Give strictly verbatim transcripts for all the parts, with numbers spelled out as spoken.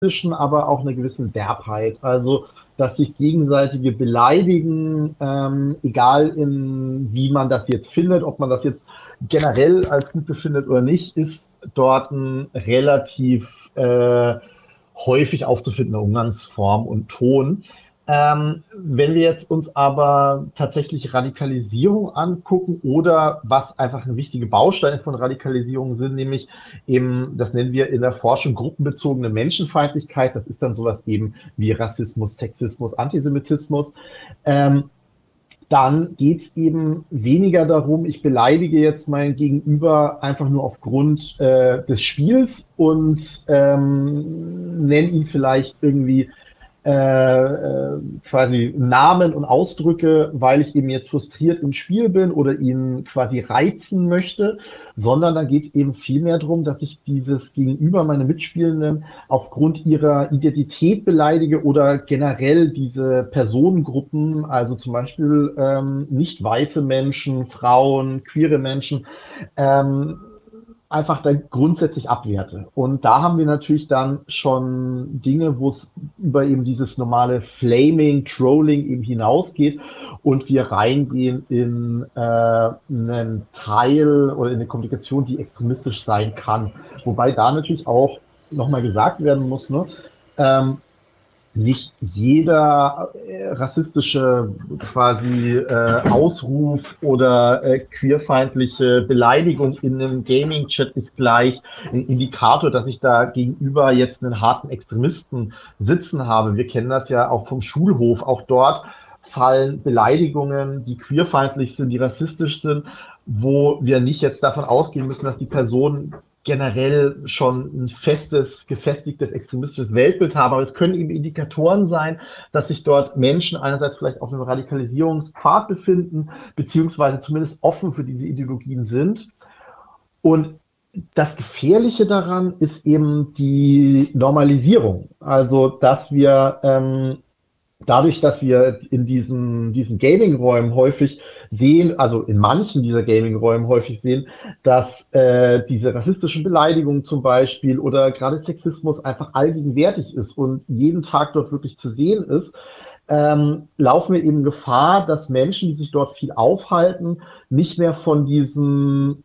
aber auch einer gewissen Derbheit. Also, dass sich gegenseitige beleidigen, ähm, egal in wie man das jetzt findet, ob man das jetzt generell als gut befindet oder nicht, ist dort ein relativ äh, häufig aufzufindender Umgangsform und Ton. Ähm, wenn wir jetzt uns aber tatsächlich Radikalisierung angucken oder was einfach ein wichtiger Baustein von Radikalisierung sind, nämlich eben, das nennen wir in der Forschung gruppenbezogene Menschenfeindlichkeit, das ist dann sowas eben wie Rassismus, Sexismus, Antisemitismus, ähm, dann geht es eben weniger darum, ich beleidige jetzt mein Gegenüber einfach nur aufgrund äh, des Spiels und ähm, nenne ihn vielleicht irgendwie äh, äh, quasi Namen und Ausdrücke, weil ich eben jetzt frustriert im Spiel bin oder ihn quasi reizen möchte, sondern da geht es eben vielmehr darum, dass ich dieses Gegenüber, meine Mitspielenden, aufgrund ihrer Identität beleidige oder generell diese Personengruppen, also zum Beispiel ähm, nicht weiße Menschen, Frauen, queere Menschen, ähm, einfach dann grundsätzlich abwerte. Und da haben wir natürlich dann schon Dinge, wo es über eben dieses normale Flaming, Trolling eben hinausgeht und wir reingehen in äh, einen Teil oder in eine Kommunikation, die extremistisch sein kann. Wobei da natürlich auch nochmal gesagt werden muss, ne, ähm, nicht jeder äh, rassistische quasi äh, Ausruf oder äh, queerfeindliche Beleidigung in einem Gaming-Chat ist gleich ein Indikator, dass ich da gegenüber jetzt einen harten Extremisten sitzen habe. Wir kennen das ja auch vom Schulhof. Auch dort fallen Beleidigungen, die queerfeindlich sind, die rassistisch sind, wo wir nicht jetzt davon ausgehen müssen, dass die Person generell schon ein festes, gefestigtes extremistisches Weltbild haben, aber es können eben Indikatoren sein, dass sich dort Menschen einerseits vielleicht auf einem Radikalisierungspfad befinden, beziehungsweise zumindest offen für diese Ideologien sind. Und das Gefährliche daran ist eben die Normalisierung. Also, dass wir ähm, dadurch, dass wir in diesen, diesen Gaming-Räumen häufig sehen, also in manchen dieser Gaming-Räumen häufig sehen, dass äh, diese rassistischen Beleidigungen zum Beispiel oder gerade Sexismus einfach allgegenwärtig ist und jeden Tag dort wirklich zu sehen ist, ähm, laufen wir eben Gefahr, dass Menschen, die sich dort viel aufhalten, nicht mehr von diesen,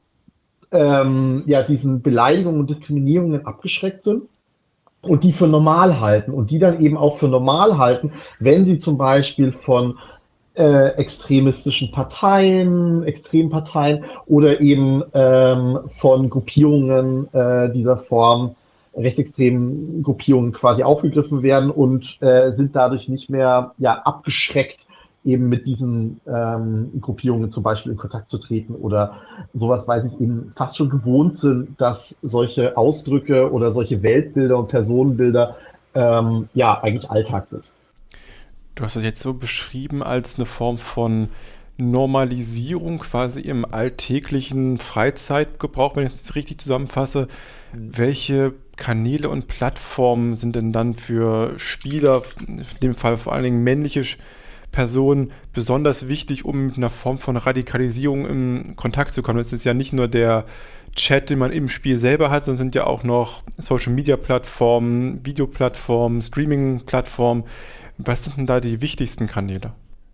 ähm, ja, diesen Beleidigungen und Diskriminierungen abgeschreckt sind und die für normal halten und die dann eben auch für normal halten, wenn sie zum Beispiel von äh, extremistischen Parteien, Extremparteien oder eben ähm, von Gruppierungen äh, dieser Form, rechtsextremen Gruppierungen quasi aufgegriffen werden und äh, sind dadurch nicht mehr ja, abgeschreckt, eben mit diesen ähm, Gruppierungen zum Beispiel in Kontakt zu treten oder sowas, weil sie eben fast schon gewohnt sind, dass solche Ausdrücke oder solche Weltbilder und Personenbilder ähm, ja eigentlich Alltag sind. Du hast das jetzt so beschrieben als eine Form von Normalisierung quasi im alltäglichen Freizeitgebrauch, wenn ich das richtig zusammenfasse. Welche Kanäle und Plattformen sind denn dann für Spieler, in dem Fall vor allen Dingen männliche Personen, besonders wichtig, um mit einer Form von Radikalisierung in Kontakt zu kommen? Es ist ja nicht nur der Chat, den man im Spiel selber hat, sondern sind ja auch noch Social-Media-Plattformen, Videoplattformen, Streaming-Plattformen. Was sind denn da die wichtigsten Kanäle?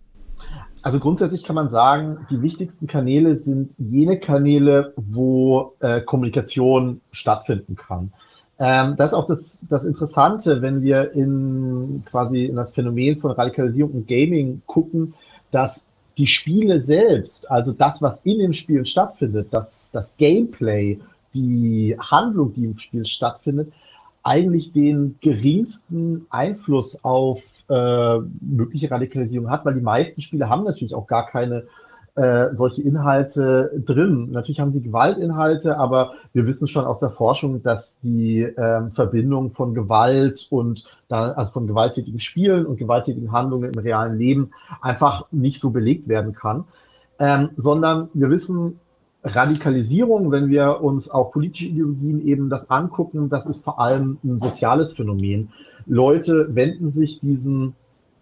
Also grundsätzlich kann man sagen, die wichtigsten Kanäle sind jene Kanäle, wo äh, Kommunikation stattfinden kann. Ähm, das ist auch das, das Interessante, wenn wir in quasi in das Phänomen von Radikalisierung und Gaming gucken, dass die Spiele selbst, also das, was in den Spielen stattfindet, das, das Gameplay, die Handlung, die im Spiel stattfindet, eigentlich den geringsten Einfluss auf äh, mögliche Radikalisierung hat, weil die meisten Spiele haben natürlich auch gar keine äh, solche Inhalte drin. Natürlich haben sie Gewaltinhalte, aber wir wissen schon aus der Forschung, dass die ähm, Verbindung von Gewalt und da, also von gewalttätigen Spielen und gewalttätigen Handlungen im realen Leben einfach nicht so belegt werden kann, ähm, sondern wir wissen, Radikalisierung, wenn wir uns auch politische Ideologien eben das angucken, das ist vor allem ein soziales Phänomen. Leute wenden sich diesen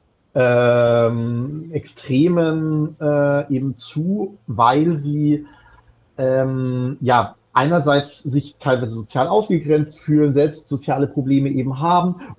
ähm, Extremen äh, eben zu, weil sie ähm, ja einerseits sich teilweise sozial ausgegrenzt fühlen, selbst soziale Probleme eben haben